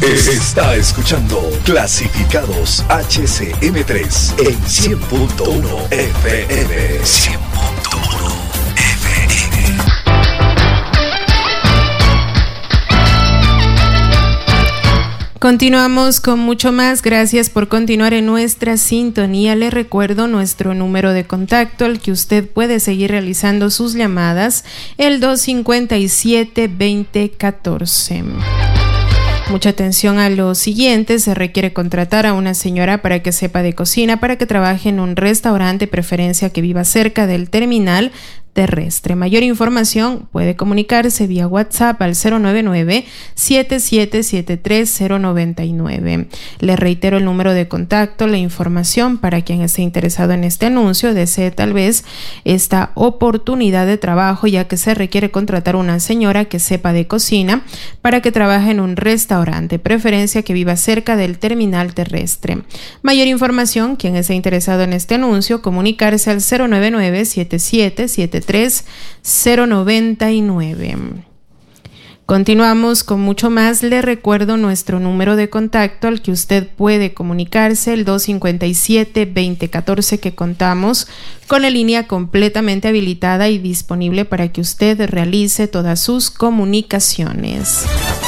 Está escuchando Clasificados HCM3 en 100.1 FM. 100.1 FM. Continuamos con mucho más. Gracias por continuar en nuestra sintonía. Les recuerdo nuestro número de contacto al que usted puede seguir realizando sus llamadas, el 257-2014. Mucha atención a lo siguiente: se requiere contratar a una señora para que sepa de cocina, para que trabaje en un restaurante, preferencia que viva cerca del terminal terrestre. Mayor información puede comunicarse vía WhatsApp al 099-7773-099. Le reitero el número de contacto, la información para quien esté interesado en este anuncio, desee tal vez esta oportunidad de trabajo, ya que se requiere contratar una señora que sepa de cocina para que trabaje en un restaurante, preferencia que viva cerca del terminal terrestre. Mayor información, quien esté interesado en este anuncio, comunicarse al 099-7773-099. Continuamos con mucho más. Le recuerdo nuestro número de contacto al que usted puede comunicarse, el 257-2014, que contamos con la línea completamente habilitada y disponible para que usted realice todas sus comunicaciones.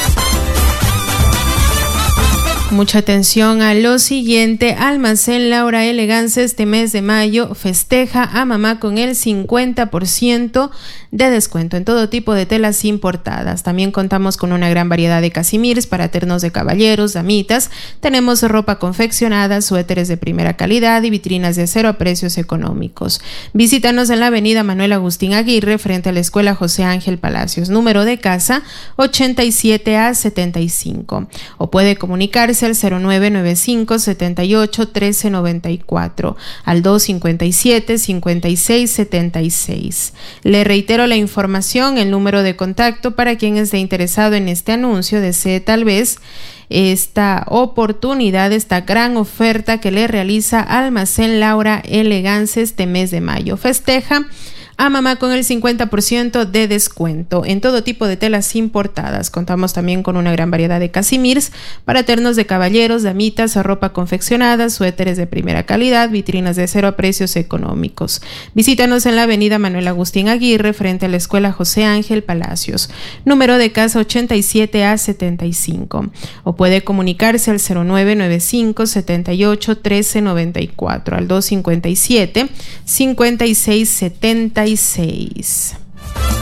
Mucha atención a lo siguiente: Almacén Laura Elegance este mes de mayo festeja a mamá con el 50% de descuento en todo tipo de telas importadas. También contamos con una gran variedad de casimirs para ternos de caballeros, damitas. Tenemos ropa confeccionada, suéteres de primera calidad y vitrinas de acero a precios económicos. Visítanos en la avenida Manuel Agustín Aguirre, frente a la Escuela José Ángel Palacios, número de casa 87A75, o puede comunicarse al 0995-78-1394, al 257-5676. Le reitero la información, el número de contacto para quien esté interesado en este anuncio, desee tal vez esta oportunidad, esta gran oferta que le realiza Almacén Laura Elegance este mes de mayo. Festeja a mamá con el 50% de descuento en todo tipo de telas importadas. Contamos también con una gran variedad de casimirs para ternos de caballeros, damitas, ropa confeccionada, suéteres de primera calidad, vitrinas de acero a precios económicos. Visítanos en la avenida Manuel Agustín Aguirre, frente a la Escuela José Ángel Palacios, número de casa 87A75, o puede comunicarse al 0995-78-1394, al 257-5676.